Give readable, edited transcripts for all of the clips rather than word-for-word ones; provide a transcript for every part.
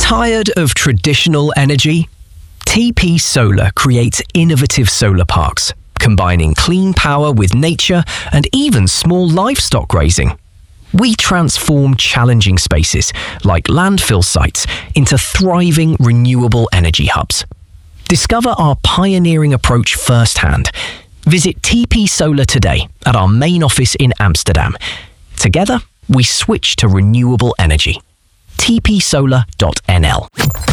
Tired of traditional energy? TP Solar creates innovative solar parks, combining clean power with nature and even small livestock grazing. We transform challenging spaces, like landfill sites, into thriving renewable energy hubs. Discover our pioneering approach firsthand. Visit TP Solar today at our main office in Amsterdam. Together, we switch to renewable energy. tpsolar.nl.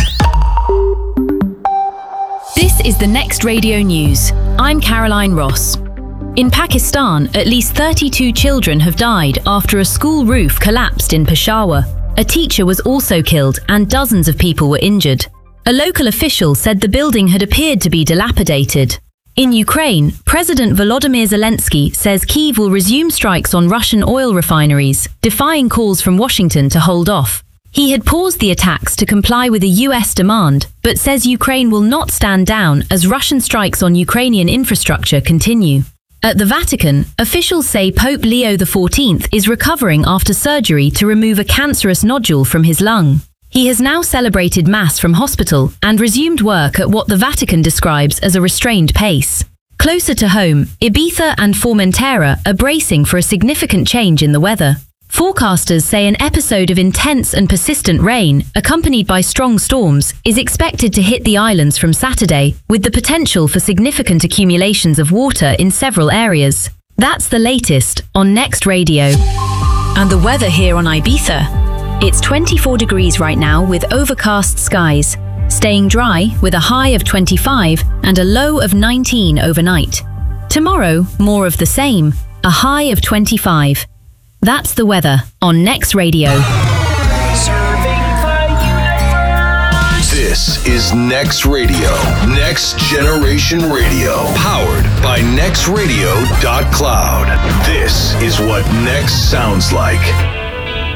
This is the Next Radio News. I'm Caroline Ross. In Pakistan, at least 32 children have died after a school roof collapsed in Peshawar. A teacher was also killed and dozens of people were injured. A local official said the building had appeared to be dilapidated. In Ukraine, President Volodymyr Zelensky says Kyiv will resume strikes on Russian oil refineries, defying calls from Washington to hold off. He had paused the attacks to comply with a US demand, but says Ukraine will not stand down as Russian strikes on Ukrainian infrastructure continue. At the Vatican, officials say Pope Leo XIV is recovering after surgery to remove a cancerous nodule from his lung. He has now celebrated Mass from hospital and resumed work at what the Vatican describes as a restrained pace. Closer to home, Ibiza and Formentera are bracing for a significant change in the weather. Forecasters say an episode of intense and persistent rain, accompanied by strong storms, is expected to hit the islands from Saturday, with the potential for significant accumulations of water in several areas. That's the latest on Next Radio. And the weather here on Ibiza. It's 24 degrees right now with overcast skies, staying dry with a high of 25 and a low of 19 overnight. Tomorrow, more of the same, a high of 25. That's the weather on Next Radio. Serving the universe. This is Next Radio, Next Generation Radio, powered by nextradio.cloud. This is what Next sounds like.